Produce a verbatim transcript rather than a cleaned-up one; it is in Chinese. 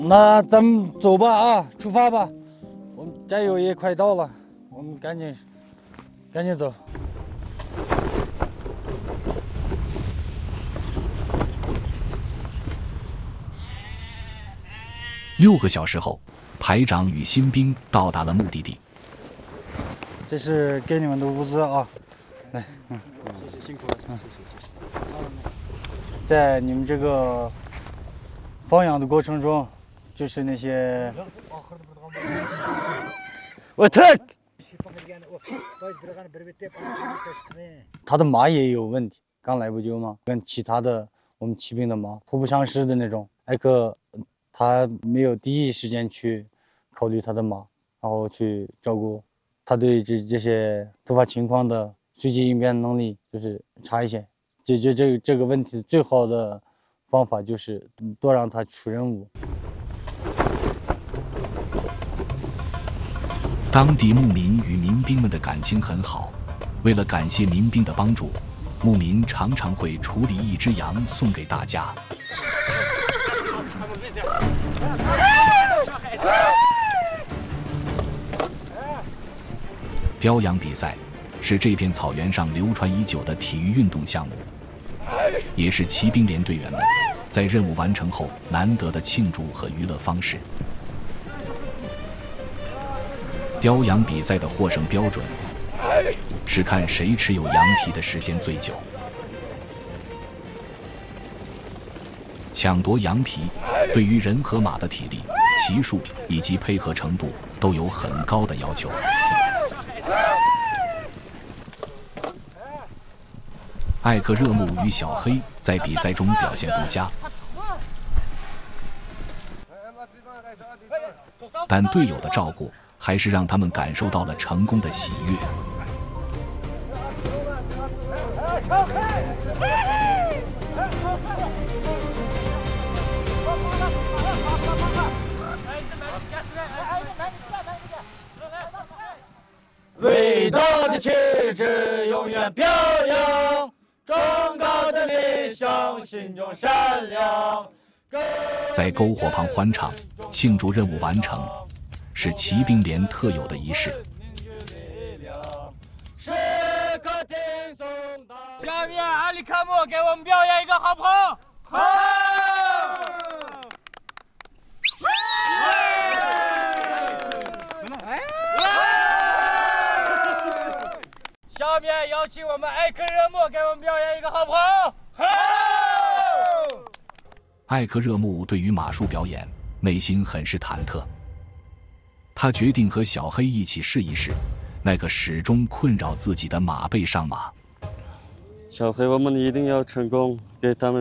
那咱们走吧啊，出发吧。我们加油也快到了，我们赶紧赶紧走。 六个小时后，排长与新兵到达了目的地。 这是给你们的物资啊，来，嗯， 谢谢辛苦了，谢谢谢谢。 在你们这个放养的过程中，就是那些，我特，他的马也有问题，刚来不久嘛，跟其他的我们骑兵的马互不相识的那种，艾克他没有第一时间去考虑他的马，然后去照顾。他对这这些突发情况的随机应变能力就是差一些，解决这个这个问题最好的方法就是多让他出任务。 当地牧民与民兵们的感情很好，为了感谢民兵的帮助，牧民常常会处理一只羊送给大家。雕羊比赛是这片草原上流传已久的体育运动项目，也是骑兵连队员们在任务完成后难得的庆祝和娱乐方式。雕羊比赛的获胜标准是看谁持有羊皮的时间最久。抢夺羊皮对于人和马的体力、骑术以及配合程度都有很高的要求。艾克热木与小黑在比赛中表现不佳，但队友的照顾还是让他们感受到了成功的喜悦。 伟大的旗帜永远飘扬，崇高的理想心中闪亮。 在篝火旁欢唱，庆祝任务完成，是骑兵连特有的仪式。 下面阿里卡莫给我们表演一个好不好？好。下面邀请我们艾克热木给我们表演一个好不好？好。 艾克热木对于马术表演内心很是忐忑，他决定和小黑一起试一试那个始终困扰自己的马背上马。 小黑，我们一定要成功，给他们